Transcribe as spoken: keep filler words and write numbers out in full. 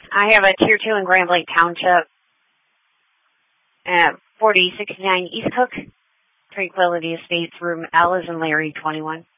I have a tier two in Grand Blanc Township at forty sixty-nine East Cook, Tranquility Estates, room L is in Larry, twenty-one.